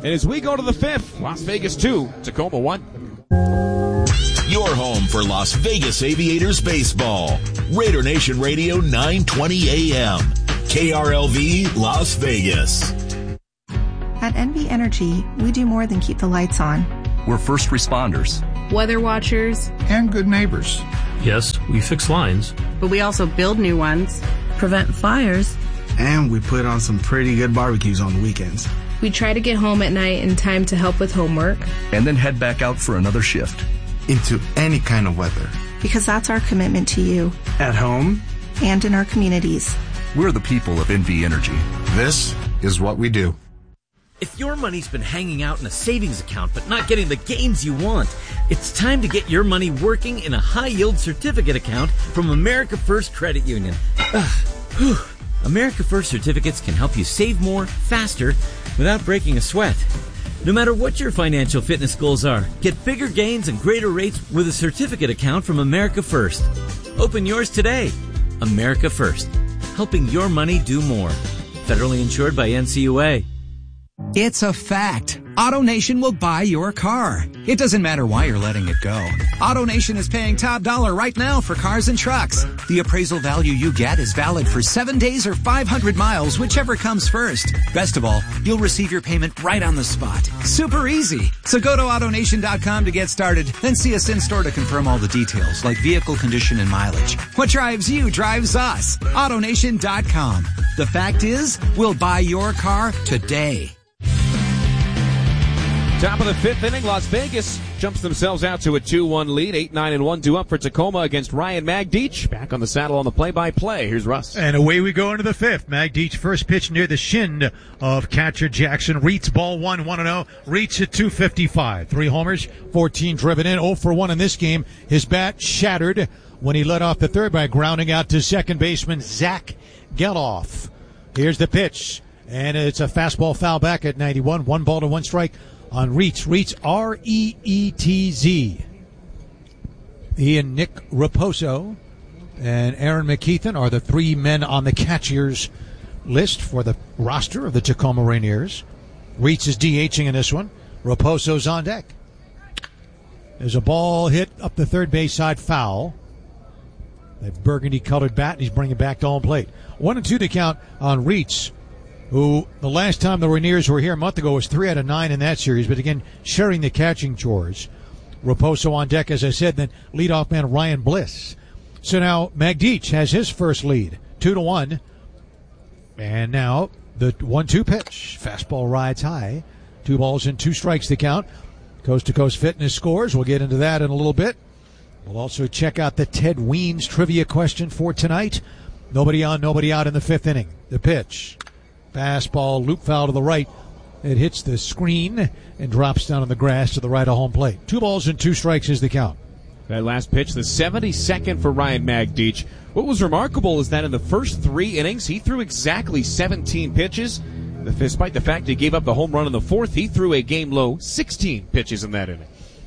And as we go to the fifth, Las Vegas 2, Tacoma 1. Your home for Las Vegas Aviators baseball. Raider Nation Radio 920 AM. KRLV Las Vegas. At NV Energy, we do more than keep the lights on. We're first responders, weather watchers, and good neighbors. Yes, we fix lines, but we also build new ones, prevent fires, and we put on some pretty good barbecues on the weekends. We try to get home at night in time to help with homework, and then head back out for another shift. Into any kind of weather. Because that's our commitment to you. At home. And in our communities. We're the people of NV Energy. This is what we do. If your money's been hanging out in a savings account but not getting the gains you want, it's time to get your money working in a high-yield certificate account from America First Credit Union. America First certificates can help you save more, faster, without breaking a sweat. No matter what your financial fitness goals are, get bigger gains and greater rates with a certificate account from America First. Open yours today. America First, helping your money do more. Federally insured by NCUA. It's a fact. AutoNation will buy your car. It doesn't matter why you're letting it go. AutoNation is paying top dollar right now for cars and trucks. The appraisal value you get is valid for 7 days or 500 miles, whichever comes first. Best of all, you'll receive your payment right on the spot. Super easy. So go to AutoNation.com to get started, then see us in-store to confirm all the details, like vehicle condition and mileage. What drives you drives us. AutoNation.com. The fact is, we'll buy your car today. Top of the fifth inning, Las Vegas jumps themselves out to a 2-1 lead. 8-9-1 due up for Tacoma against Ryan Magdic. Back on the saddle on the play-by-play. Here's Russ. And away we go into the fifth. Magdic first pitch near the shin of catcher Jackson. Reitz ball 1-0. Reitz at 255. 3 homers, 14 driven in. 0 for 1 in this game. His bat shattered when he led off the third by grounding out to second baseman Zach Geloff. Here's the pitch. And it's a fastball foul back at 91. 1 ball to 1 strike. On Reitz. Reitz, R-E-E-T-Z. He and Nick Raposo and Aaron McKeithen are the 3 men on the catcher's list for the roster of the Tacoma Rainiers. Reitz is DHing in this one. Raposo's on deck. There's a ball hit up the third base side, foul. That burgundy-colored bat, and he's bringing it back to home plate. 1-2 to count on Reitz, who the last time the Rainiers were here a month ago was 3 out of 9 in that series, but again, sharing the catching chores. Raposo on deck, as I said, then leadoff man Ryan Bliss. So now Magdic has his first lead, 2-1. And now the 1-2 pitch. Fastball rides high. 2 balls and 2 strikes to count. Coast to Coast Fitness scores. We'll get into that in a little bit. We'll also check out the Ted Weems trivia question for tonight. Nobody on, nobody out in the fifth inning. The pitch. Fastball, loop foul to the right. It hits the screen and drops down on the grass to the right of home plate. 2 balls and 2 strikes is the count. That last pitch, the 72nd for Ryan Magdic. What was remarkable is that in the first 3 innings, he threw exactly 17 pitches. Despite the fact he gave up the home run in the 4th, he threw a game-low 16 pitches in that inning.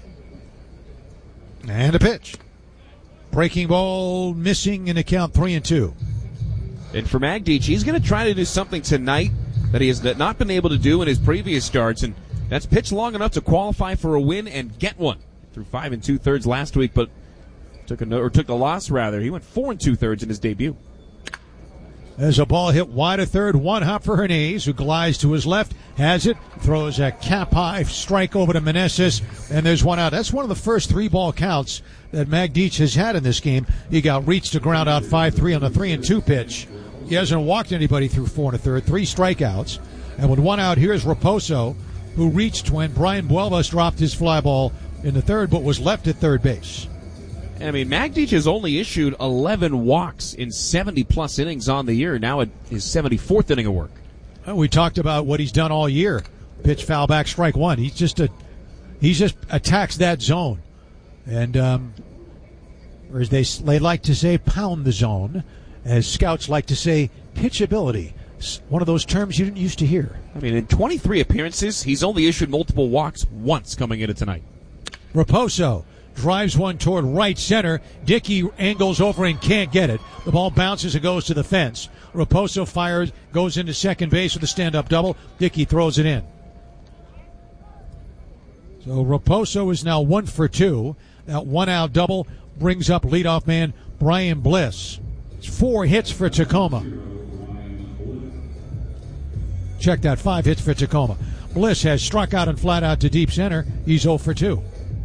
And a pitch. Breaking ball missing in the count, 3-2. And for Magdic, he's going to try to do something tonight that he has not been able to do in his previous starts, and that's pitch long enough to qualify for a win and get one. Threw 5 2/3 last week, but took the loss rather. He went 4 2/3 in his debut. There's a ball hit wide of third, 1 hop for Hernandez, who glides to his left, has it, throws a cap-high strike over to Meneses, and there's 1 out. That's one of the first 3-ball counts that Magdic has had in this game. He got reached to ground out 5-3 on the 3-2 pitch. He hasn't walked anybody through 4 1/3, 3 strikeouts. And with 1 out, here's Raposo, who reached when Brian Buelvas dropped his fly ball in the third, but was left at third base. I mean, Magdic has only issued 11 walks in 70-plus innings on the year, now at his 74th inning of work. We talked about what he's done all year. Pitch, foul back, strike 1. He just attacks that zone. And, or as they like to say, pound the zone. As scouts like to say, pitchability. One of those terms you didn't used to hear. I mean, in 23 appearances, he's only issued multiple walks once coming into tonight. Raposo drives one toward right center. Dickey angles over and can't get it. The ball bounces and goes to the fence. Raposo fires, goes into second base with a stand-up double. Dickey throws it in. So Raposo is now 1 for 2. That 1-out double brings up leadoff man Brian Bliss. It's 4 hits for Tacoma. Check that, 5 hits for Tacoma. Bliss has struck out and flat out to deep center. He's 0 for 2.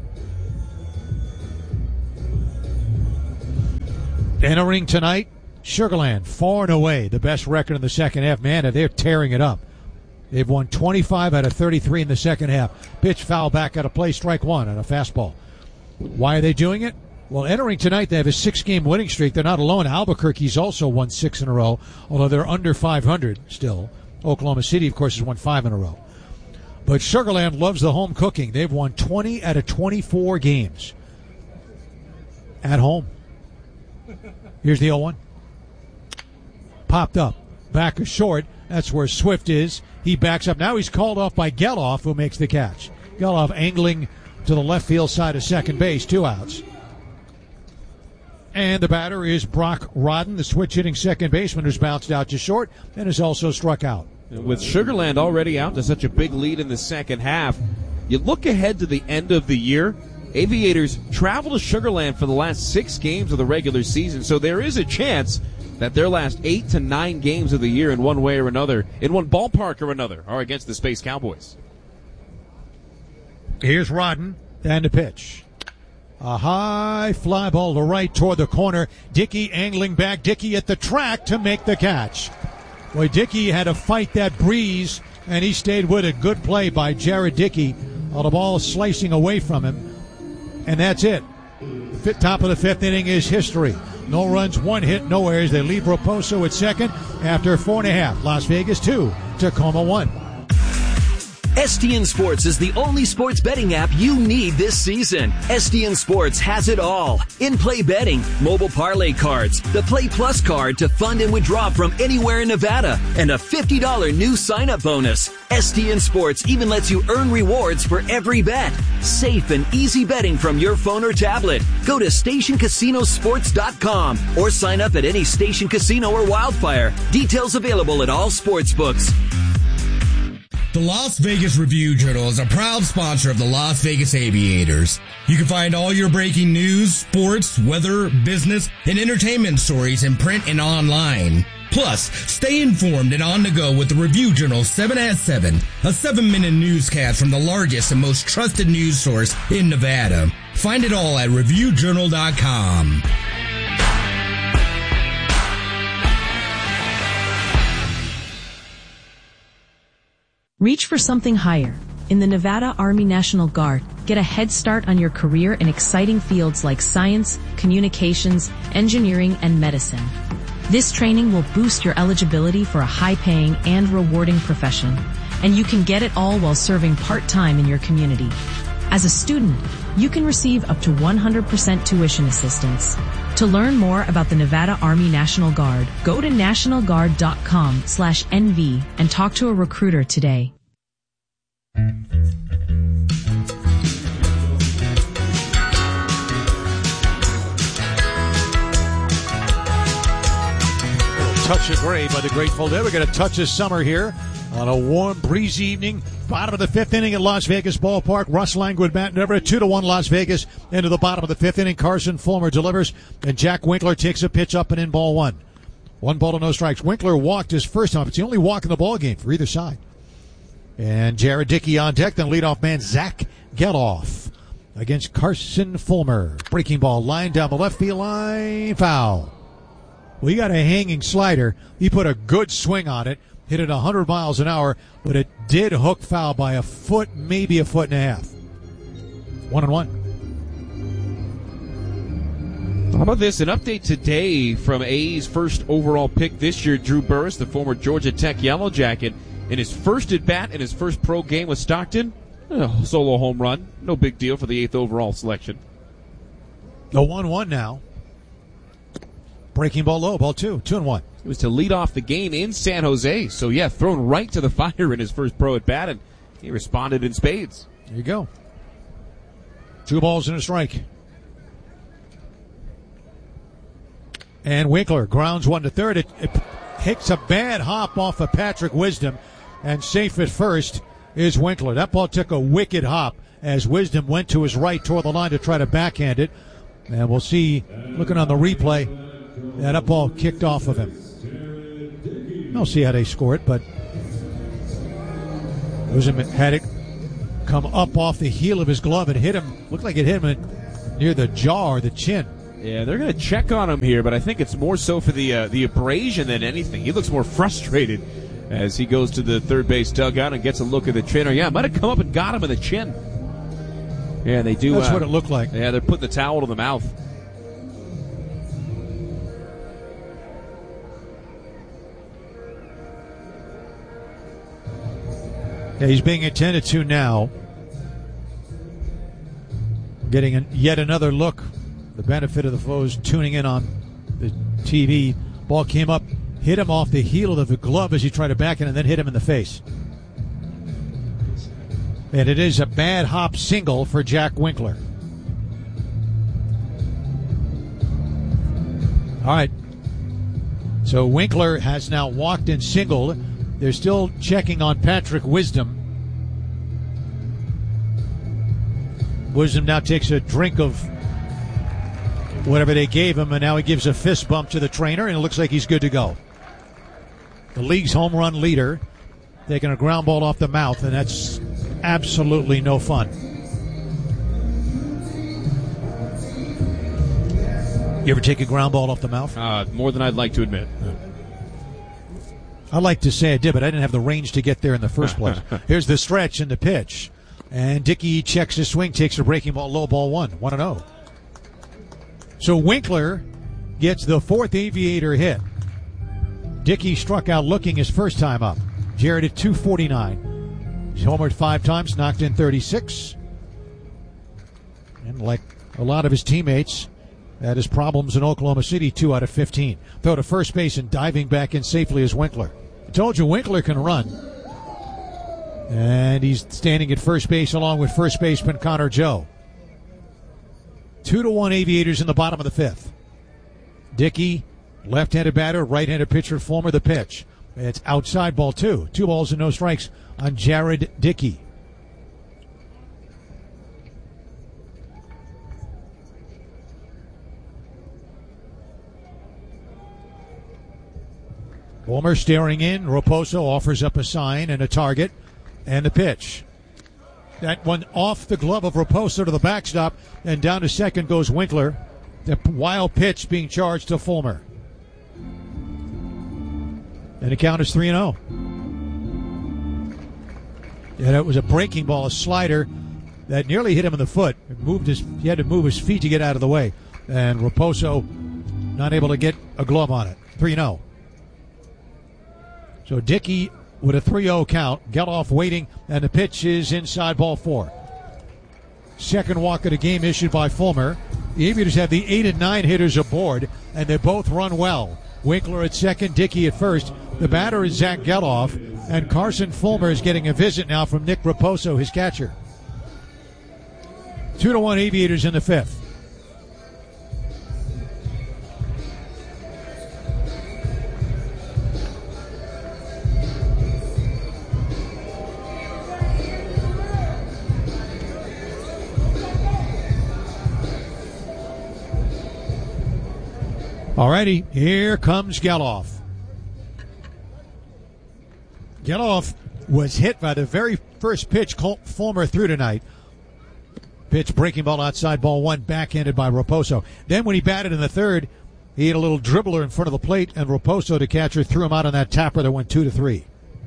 Entering tonight, Sugarland, far and away the best record in the second half. Man, they're tearing it up. They've won 25 out of 33 in the second half. Pitch foul back out of play, strike one on a fastball. Why are they doing it? Well, entering tonight, they have a 6-game winning streak. They're not alone. Albuquerque's also won 6 in a row, although they're under 500 still. Oklahoma City, of course, has won 5 in a row. But Sugarland loves the home cooking. They've won 20 out of 24 games at home. Here's the 0-1. Popped up. Back is short. That's where Swift is. He backs up. Now he's called off by Geloff, who makes the catch. Geloff angling to the left field side of second base. 2 outs. And the batter is Brock Rodden, the switch-hitting second baseman who's bounced out to short and is also struck out. With Sugarland already out to such a big lead in the second half, you look ahead to the end of the year. Aviators travel to Sugarland for the last 6 games of the regular season, so there is a chance that their last 8 to 9 games of the year in one way or another, in one ballpark or another, are against the Space Cowboys. Here's Rodden, and the pitch. A high fly ball to right toward the corner. Dickey angling back. Dickey at the track to make the catch. Boy, Dickey had to fight that breeze, and he stayed with it. Good play by Jared Dickey. All the ball slicing away from him. And that's it. Top of the 5th inning is history. No runs, 1 hit, no errors. They leave Raposo at second after 4.5. Las Vegas 2, Tacoma 1. STN Sports is the only sports betting app you need this season. STN Sports has it all. In-play betting, mobile parlay cards, the Play Plus card to fund and withdraw from anywhere in Nevada, and a $50 new sign-up bonus. STN Sports even lets you earn rewards for every bet. Safe and easy betting from your phone or tablet. Go to StationCasinoSports.com or sign up at any Station Casino or Wildfire. Details available at all sportsbooks. The Las Vegas Review-Journal is a proud sponsor of the Las Vegas Aviators. You can find all your breaking news, sports, weather, business, and entertainment stories in print and online. Plus, stay informed and on the go with the Review-Journal 7 at 7, a 7-minute newscast from the largest and most trusted news source in Nevada. Find it all at ReviewJournal.com. Reach for something higher. In the Nevada Army National Guard, get a head start on your career in exciting fields like science, communications, engineering, and medicine. This training will boost your eligibility for a high-paying and rewarding profession, and you can get it all while serving part-time in your community. As a student, you can receive up to 100% tuition assistance. To learn more about the Nevada Army National Guard, go to nationalguard.com/NV and talk to a recruiter today. Touch of Gray by the Grateful Dead. We're going to touch this summer here on a warm, breezy evening. Bottom of the 5th inning at Las Vegas Ballpark. Russ Langwood, Matt Never, 2-1 Las Vegas. Into the bottom of the 5th inning. Carson Fulmer delivers, and Jack Winkler takes a pitch up and in, ball 1. 1 ball to no strikes. Winkler walked his first time. It's the only walk in the ball game for either side. And Jared Dickey on deck. Then leadoff man Zach Geloff against Carson Fulmer. Breaking ball line down the left field line. Foul. Well, he got a hanging slider. He put a good swing on it. Hit it 100 miles an hour, but it did hook foul by a foot, maybe a foot and a half. 1-1. How about this? An update today from A's first overall pick this year, Drew Burress, the former Georgia Tech Yellow Jacket, in his first at-bat in his first pro game with Stockton. Solo home run. No big deal for the 8th overall selection. A 1-1 now. Breaking ball low, ball 2, 2-1. It was to lead off the game in San Jose. So, yeah, thrown right to the fire in his first pro at-bat, and he responded in spades. There you go. 2 balls and a strike. And Winkler grounds 1 to third. It hits a bad hop off of Patrick Wisdom, and safe at first. is Winkler. That ball took a wicked hop as Wisdom went to his right toward the line to try to backhand it. And we'll see, looking on the replay, that ball kicked off of him. We'll see how they score it, but Wisdom had it come up off the heel of his glove and hit him. Looked like it hit him near the jaw or the chin. Yeah, they're going to check on him here, but I think it's more so for the abrasion than anything. He looks more frustrated as he goes to the third base dugout and gets a look at the trainer. Yeah, might have come up and got him in the chin. Yeah, they do. That's what it looked like. Yeah, they're putting the towel to the mouth. Yeah, he's being attended to now. Getting yet another look. The benefit of the foes tuning in on the TV. Ball came up, hit him off the heel of the glove as he tried to back it, and then hit him in the face. And it is a bad hop single for Jack Winkler. All right. So Winkler has now walked and singled. They're still checking on Patrick Wisdom. Wisdom now takes a drink of whatever they gave him, and now he gives a fist bump to the trainer, and it looks like he's good to go. The league's home run leader taking a ground ball off the mouth, and that's absolutely no fun. You ever take a ground ball off the mouth? More than I'd like to admit. I'd like to say I did, but I didn't have the range to get there in the first place. Here's the stretch and the pitch. And Dickey checks his swing, takes a breaking ball, low ball 1-0. So Winkler gets the fourth Aviator hit. Dickey struck out looking his first time up. Jared at 249. He's homered 5 times, knocked in 36. And like a lot of his teammates, had his problems in Oklahoma City, 2 out of 15. Throw to first base and diving back in safely as Winkler. I told you Winkler can run. And he's standing at first base along with first baseman Connor Joe. 2-1 Aviators in the bottom of the 5th. Dickey, left-handed batter, right-handed pitcher Fulmer the pitch. It's outside ball 2. 2 balls and no strikes on Jared Dickey. Fulmer staring in. Raposo offers up a sign and a target. And the pitch. That one off the glove of Raposo to the backstop, and down to second goes Winkler. The wild pitch being charged to Fulmer. And the count is 3-0. And it was a breaking ball, a slider that nearly hit him in the foot. He had to move his feet to get out of the way. And Raposo not able to get a glove on it. 3-0. So Dickey with a 3-0 count. Geloff waiting, and the pitch is inside ball 4. Second walk of the game issued by Fulmer. The Aviators have the 8 and 9 hitters aboard, and they both run well. Winkler at second, Dickey at first. The batter is Zach Geloff, and Carson Fulmer is getting a visit now from Nick Raposo, his catcher. 2-1 Aviators in the 5th. Alrighty, here comes Geloff. Geloff was hit by the very first pitch Colt Fulmer threw tonight. Pitch, breaking ball outside, ball 1, backhanded by Raposo. Then when he batted in the 3rd, he had a little dribbler in front of the plate, and Raposo, the catcher, threw him out on that tapper that went 2-3.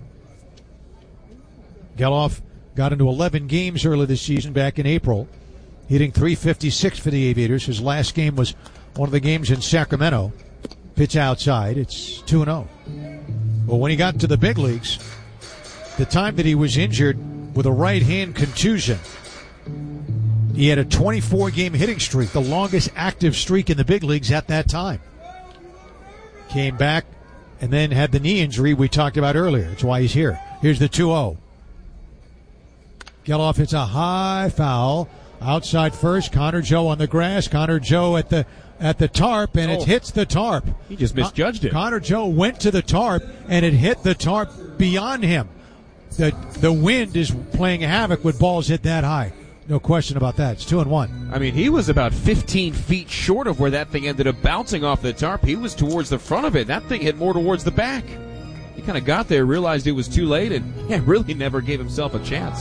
Geloff got into 11 games early this season back in April, hitting .356 for the Aviators. His last game was one of the games in Sacramento. Pitch outside. It's 2-0. Well, when he got to the big leagues, the time that he was injured with a right hand contusion, he had a 24-game hitting streak, the longest active streak in the big leagues at that time. Came back and then had the knee injury we talked about earlier. That's why he's here. Here's the 2-0. Geloff hits a high foul. Outside first, Connor Joe on the grass. Connor Joe at the tarp, and it hits the tarp. He just misjudged it. Connor Joe went to the tarp, and it hit the tarp beyond him. the wind is playing havoc with balls hit that high. No question about that. It's 2-1. I mean, he was about 15 feet short of where that thing ended up bouncing off the tarp. He was towards the front of it. That thing hit more towards the back. He kind of got there, realized it was too late, and really never gave himself a chance.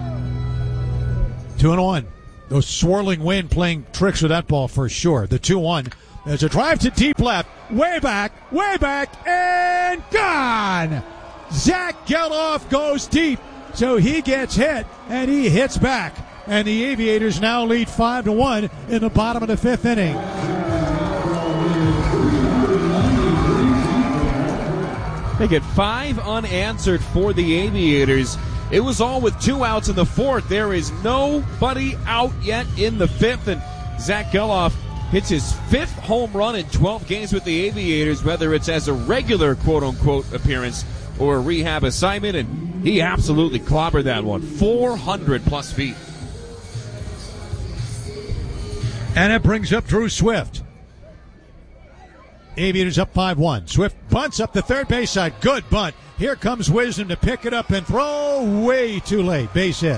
2-1. Those swirling wind playing tricks with that ball for sure. The 2-1. There's a drive to deep left. Way back, and gone! Zach Geloff goes deep, so he gets hit, and he hits back. And the Aviators now lead 5-1 in the bottom of the fifth inning. They get 5 unanswered for the Aviators. It was all with 2 outs in the fourth. There is nobody out yet in the fifth, and Zach Geloff hits his 5th home run in 12 games with the Aviators, whether it's as a regular quote-unquote appearance or a rehab assignment, and he absolutely clobbered that one. 400-plus feet. And it brings up Drew Swift. Aviators up 5-1. Swift bunts up the third base side. Good bunt. Here comes Wisdom to pick it up and throw. Way too late. Base hit.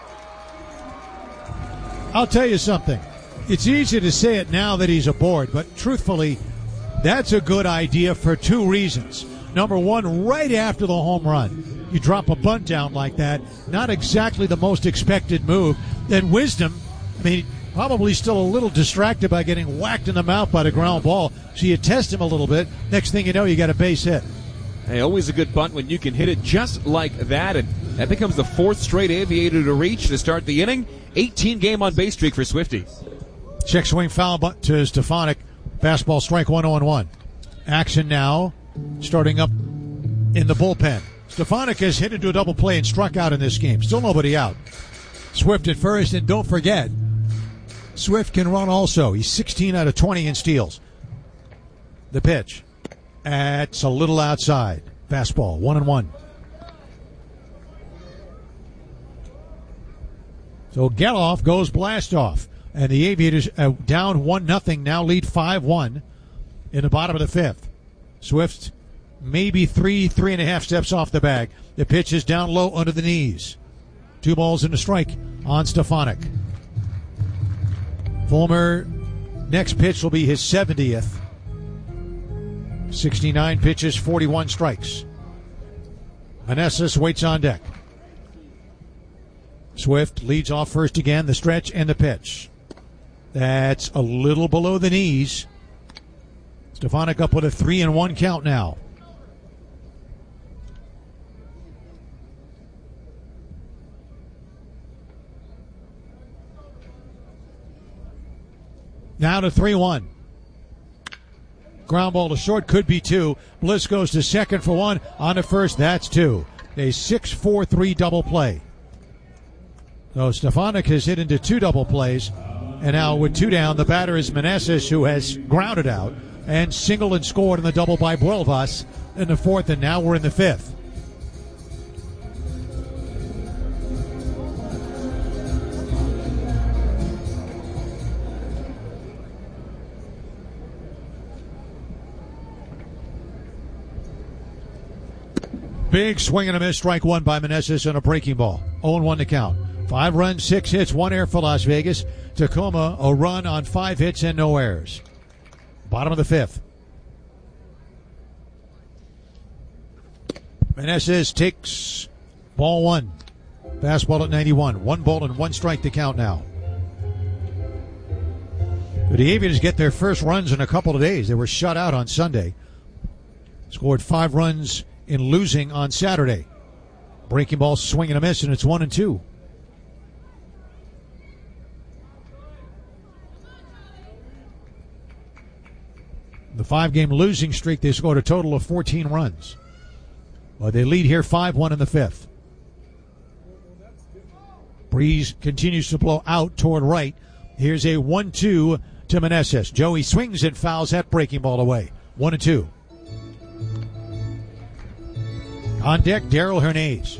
I'll tell you something. It's easy to say it now that he's aboard, but truthfully, that's a good idea for 2 reasons. Number one, right after the home run, you drop a bunt down like that. Not exactly the most expected move. Then Wisdom, probably still a little distracted by getting whacked in the mouth by the ground ball. So you test him a little bit. Next thing you know, you got a base hit. Hey, always a good bunt when you can hit it just like that. And that becomes the 4th straight Aviator to reach to start the inning. 18-game on-base streak for Swifty. Check swing foul bunt to Stefanik. Fastball strike 1-0-1. Action now starting up in the bullpen. Stefanik has hit into a double play and struck out in this game. Still nobody out. Swift at first, and don't forget, Swift can run also. He's 16 out of 20 in steals. The pitch. It's a little outside. Fastball, 1-1. So Geloff goes blast off. And the Aviators down 1-0, now lead 5-1 in the bottom of the fifth. Swift maybe 3.5 steps off the bag. The pitch is down low under the knees. 2 balls and a strike on Stefanik. Fulmer, next pitch will be his 70th. 69 pitches, 41 strikes. Meneses waits on deck. Swift leads off first again, the stretch and the pitch. That's a little below the knees. Stefanik up with a 3-1 count now. Now to 3-1. Ground ball to short, could be 2. Bliss goes to second for 1. On to first, that's 2. A 6-4-3 double play. So Stefanik has hit into 2 double plays. And now with 2 down, the batter is Meneses, who has grounded out and singled and scored in the double by Buelvas in the 4th, and now we're in the 5th. Big swing and a miss, strike 1 by Meneses on a breaking ball. 0-1 to count. 5 runs, 6 hits, 1 error for Las Vegas. Tacoma, a run on 5 hits and no errors. Bottom of the 5th. Meneses takes ball 1. Fastball at 91. 1 ball and 1 strike to count now. The Aviators get their first runs in a couple of days. They were shut out on Sunday. Scored 5 runs in losing on Saturday. Breaking ball, swing and a miss, and it's 1-2. The 5-game losing streak, they scored a total of 14 runs. Well, they lead here 5-1 in the 5th. Breeze continues to blow out toward right. Here's a 1-2 to Meneses. Joey swings and fouls that breaking ball away. 1-2. On deck, Darrell Hernandez.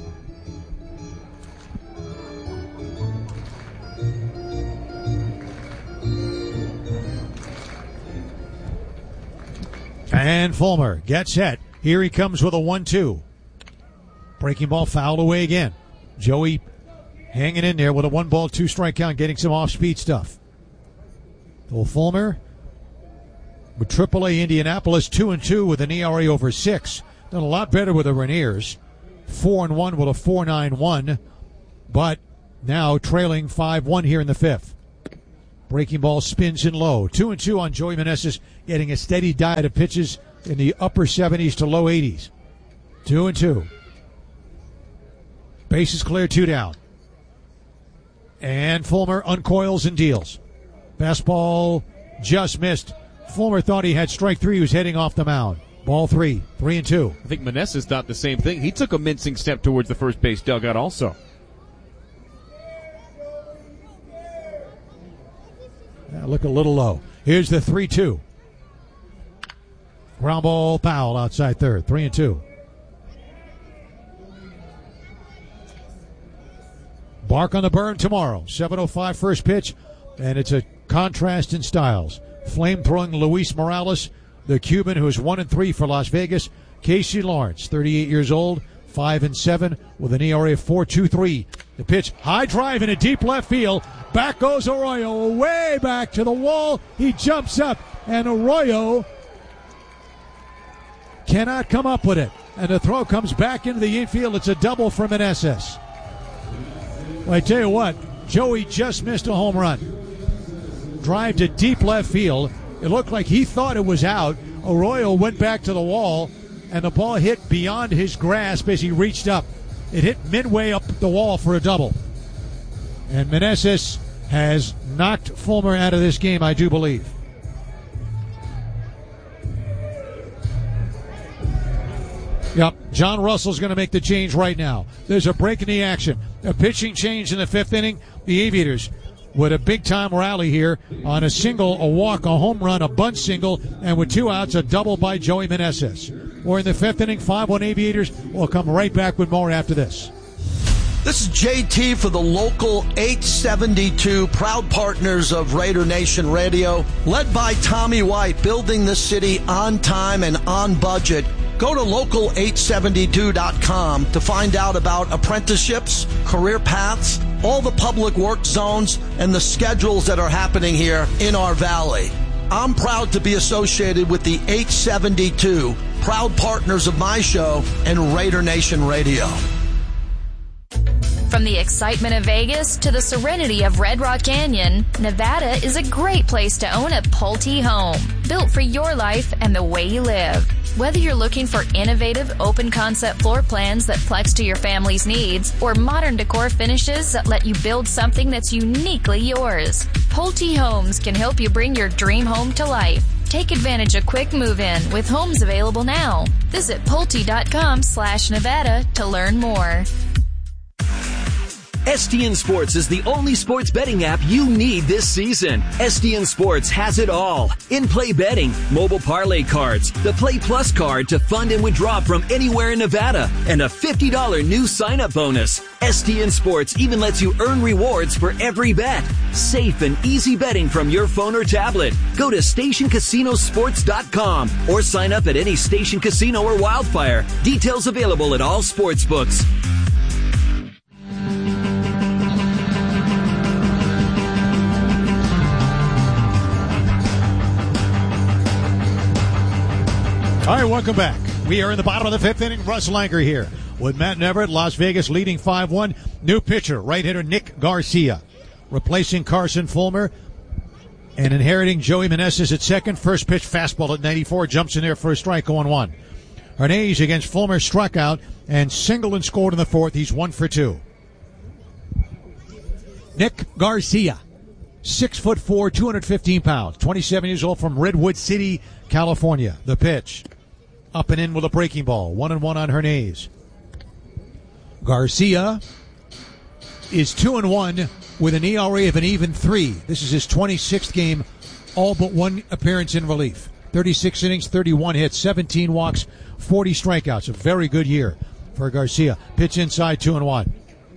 And Fulmer gets set. Here he comes with a 1-2. Breaking ball fouled away again. Joey hanging in there with a 1-ball, 2-strike count, getting some off-speed stuff. Cole Fulmer with AAA Indianapolis 2-2 with an ERA over 6. Done a lot better with the Rainiers. 4-1 with a 4.91, but now trailing 5-1 here in the 5th. Breaking ball spins in low. 2-2 on Joey Meneses, getting a steady diet of pitches in the upper 70s to low 80s. 2-2. Bases clear, 2 down. And Fulmer uncoils and deals. Fastball just missed. Fulmer thought he had strike 3. He was heading off the mound. Ball 3, 3-2. I think Meneses thought the same thing. He took a mincing step towards the first base dugout also. Look a little low. Here's the 3-2. Ground ball foul outside third. 3-2. Bark on the burn tomorrow. 7:05 first pitch, and it's a contrast in styles. Flame-throwing Luis Morales, the Cuban who is 1-3 for Las Vegas. Casey Lawrence, 38 years old, 5-7 with an ERA of 4.23. The pitch, high drive in a deep left field. Back goes Arroyo, way back to the wall. He jumps up, and Arroyo cannot come up with it. And the throw comes back into the infield. It's a double for Meneses. Well, I tell you what, Joey just missed a home run. Drive to deep left field. It looked like he thought it was out. Arroyo went back to the wall, and the ball hit beyond his grasp as he reached up. It hit midway up the wall for a double. And Meneses has knocked Fulmer out of this game, I do believe. Yep, John Russell's going to make the change right now. There's a break in the action. A pitching change in the 5th inning. The Aviators with a big-time rally here on a single, a walk, a home run, a bunt single, and with 2 outs, a double by Joey Meneses. We're in the 5th inning, 5-1 Aviators. We'll come right back with more after this. This is JT for the local 872, proud partners of Raider Nation Radio, led by Tommy White, building the city on time and on budget. Go to local872.com to find out about apprenticeships, career paths, all the public work zones, and the schedules that are happening here in our valley. I'm proud to be associated with the 872, proud partners of my show and Raider Nation Radio. From the excitement of Vegas to the serenity of Red Rock Canyon, Nevada is a great place to own a Pulte home, built for your life and the way you live. Whether you're looking for innovative, open-concept floor plans that flex to your family's needs, or modern decor finishes that let you build something that's uniquely yours, Pulte Homes can help you bring your dream home to life. Take advantage of quick move-in with homes available now. Visit Pulte.com/Nevada to learn more. STN Sports is the only sports betting app you need this season. STN Sports has it all. In-play betting, mobile parlay cards, the Play Plus card to fund and withdraw from anywhere in Nevada, and a $50 new sign-up bonus. STN Sports even lets you earn rewards for every bet. Safe and easy betting from your phone or tablet. Go to StationCasinoSports.com or sign up at any Station Casino or Wildfire. Details available at all sportsbooks. All right, welcome back. We are in the bottom of the 5th inning. Russ Langer here with Matt Neverett. Las Vegas leading 5-1. New pitcher, right hitter Nick Garcia, replacing Carson Fulmer and inheriting Joey Meneses at second. First pitch fastball at 94, jumps in there for a strike, 0-1. Hernandez against Fulmer struck out and singled and scored in the 4th. He's 1 for 2. Nick Garcia, 6'4", 215 pounds, 27 years old, from Redwood City, California. The pitch. Up and in with a breaking ball. 1-1 on Hernandez. Garcia is 2-1 with an ERA of an even 3. This is his 26th game, all but one appearance in relief. 36 innings, 31 hits, 17 walks, 40 strikeouts. A very good year for Garcia. Pitch inside, 2-1.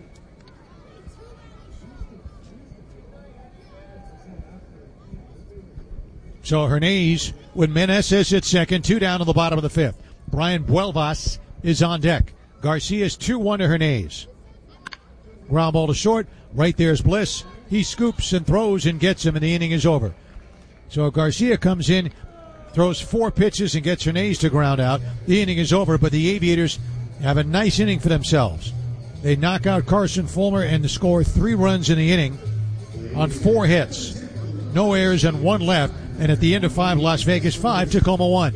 So Hernandez with Meneses at second, 2 down to the bottom of the 5th. Brian Buelvas is on deck. Garcia's 2-1 to Hernandez. Ground ball to short. Right there's Bliss. He scoops and throws and gets him, and the inning is over. So Garcia comes in, throws 4 pitches and gets Hernandez to ground out. The inning is over, but the Aviators have a nice inning for themselves. They knock out Carson Fulmer and score 3 runs in the inning on 4 hits. No errors and 1 left. And at the end of 5, Las Vegas 5, Tacoma 1.